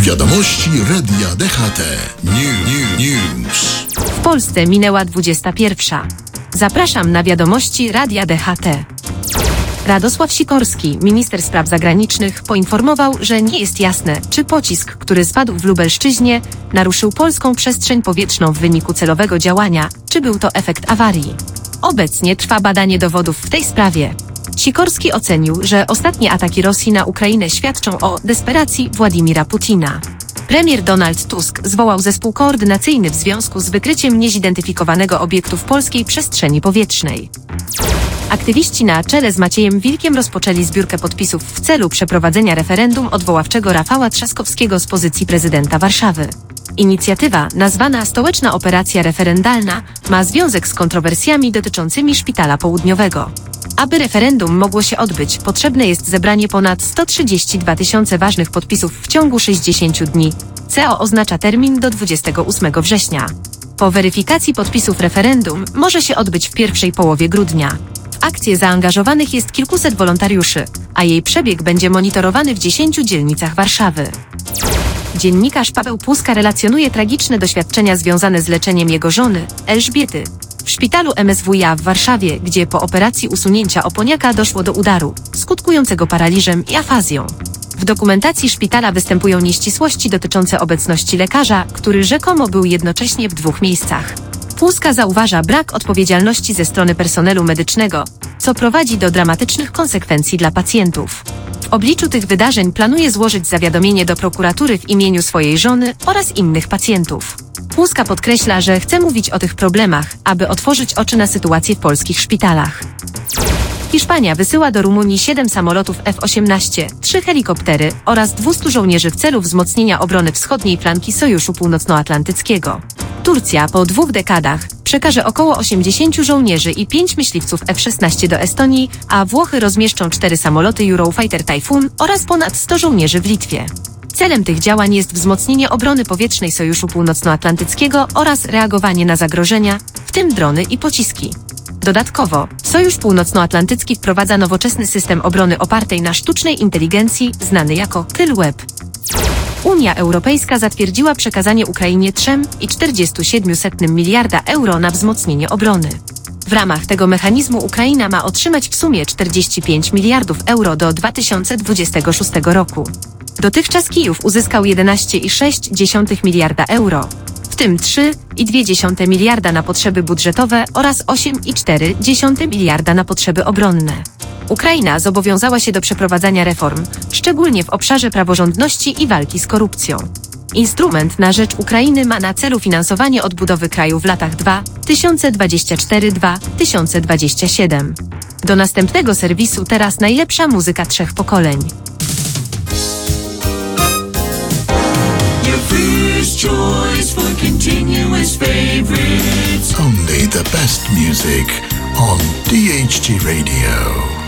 Wiadomości Radia DHT. News. W Polsce minęła 21. Zapraszam na wiadomości Radia DHT. Radosław Sikorski, minister spraw zagranicznych, poinformował, że nie jest jasne, czy pocisk, który spadł w Lubelszczyźnie, naruszył polską przestrzeń powietrzną w wyniku celowego działania, czy był to efekt awarii. Obecnie trwa badanie dowodów w tej sprawie. Sikorski ocenił, że ostatnie ataki Rosji na Ukrainę świadczą o desperacji Władimira Putina. Premier Donald Tusk zwołał zespół koordynacyjny w związku z wykryciem niezidentyfikowanego obiektu w polskiej przestrzeni powietrznej. Aktywiści na czele z Maciejem Wilkiem rozpoczęli zbiórkę podpisów w celu przeprowadzenia referendum odwoławczego Rafała Trzaskowskiego z pozycji prezydenta Warszawy. Inicjatywa, nazwana Stołeczna Operacja Referendalna, ma związek z kontrowersjami dotyczącymi Szpitala Południowego. Aby referendum mogło się odbyć, potrzebne jest zebranie ponad 132 000 ważnych podpisów w ciągu 60 dni. CO oznacza termin do 28 września. Po weryfikacji podpisów referendum może się odbyć w pierwszej połowie grudnia. W akcję zaangażowanych jest kilkuset wolontariuszy, a jej przebieg będzie monitorowany w 10 dzielnicach Warszawy. Dziennikarz Paweł Puska relacjonuje tragiczne doświadczenia związane z leczeniem jego żony, Elżbiety, w szpitalu MSWiA w Warszawie, gdzie po operacji usunięcia oponiaka doszło do udaru, skutkującego paraliżem i afazją. W dokumentacji szpitala występują nieścisłości dotyczące obecności lekarza, który rzekomo był jednocześnie w 2 miejscach. Puska zauważa brak odpowiedzialności ze strony personelu medycznego, co prowadzi do dramatycznych konsekwencji dla pacjentów. W obliczu tych wydarzeń planuje złożyć zawiadomienie do prokuratury w imieniu swojej żony oraz innych pacjentów. Puska podkreśla, że chce mówić o tych problemach, aby otworzyć oczy na sytuację w polskich szpitalach. Hiszpania wysyła do Rumunii 7 samolotów F-18, 3 helikoptery oraz 200 żołnierzy w celu wzmocnienia obrony wschodniej flanki Sojuszu Północnoatlantyckiego. Turcja po 2 dekadach przekaże około 80 żołnierzy i 5 myśliwców F-16 do Estonii, a Włochy rozmieszczą 4 samoloty Eurofighter Typhoon oraz ponad 100 żołnierzy w Litwie. Celem tych działań jest wzmocnienie obrony powietrznej Sojuszu Północnoatlantyckiego oraz reagowanie na zagrożenia, w tym drony i pociski. Dodatkowo, Sojusz Północnoatlantycki wprowadza nowoczesny system obrony opartej na sztucznej inteligencji, znany jako Tillweb. Unia Europejska zatwierdziła przekazanie Ukrainie 3,47 miliarda euro na wzmocnienie obrony. W ramach tego mechanizmu Ukraina ma otrzymać w sumie 45 miliardów euro do 2026 roku. Dotychczas Kijów uzyskał 11,6 miliarda euro, w tym 3,2 miliarda na potrzeby budżetowe oraz 8,4 miliarda na potrzeby obronne. Ukraina zobowiązała się do przeprowadzania reform, szczególnie w obszarze praworządności i walki z korupcją. Instrument na rzecz Ukrainy ma na celu finansowanie odbudowy kraju w latach 2024-2027. Do następnego serwisu teraz najlepsza muzyka 3 pokoleń. First choice for continuous favorites. Only the best music on DHT Radio.